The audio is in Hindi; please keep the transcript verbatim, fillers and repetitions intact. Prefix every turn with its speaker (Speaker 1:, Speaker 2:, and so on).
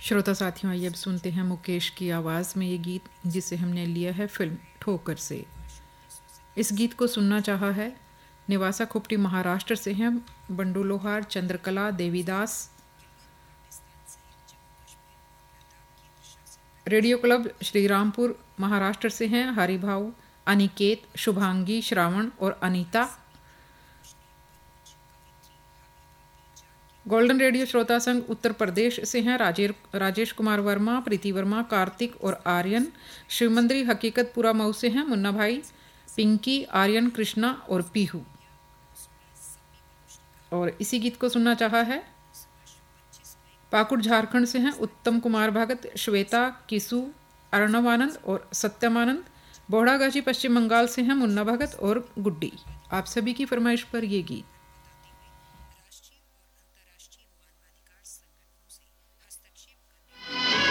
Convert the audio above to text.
Speaker 1: श्रोता साथियों, आइए अब सुनते हैं मुकेश की आवाज़ में ये गीत, जिसे हमने लिया है फिल्म ठोकर से। इस गीत को सुनना चाहा है निवासा खोपटी महाराष्ट्र से हैं बंडू लोहार, चंद्रकला, देवीदास। रेडियो क्लब श्रीरामपुर महाराष्ट्र से हैं हरिभाऊ, अनिकेत, शुभांगी, श्रावण और अनीता। गोल्डन रेडियो श्रोता संघ उत्तर प्रदेश से हैं राजेश राजेश कुमार वर्मा, प्रीति वर्मा, कार्तिक और आर्यन। शिवमंदिरी हकीकतपुरा मऊ से हैं मुन्ना भाई, पिंकी, आर्यन, कृष्णा और पीहू। और इसी गीत को सुनना चाहा है पाकुड़ झारखंड से हैं उत्तम कुमार भगत, श्वेता, किसु, अर्णवानंद और सत्यमानंद। बोहड़ागाछी पश्चिम बंगाल से हैं मुन्ना भगत और गुड्डी। आप सभी की फरमाइश पर ये गीत।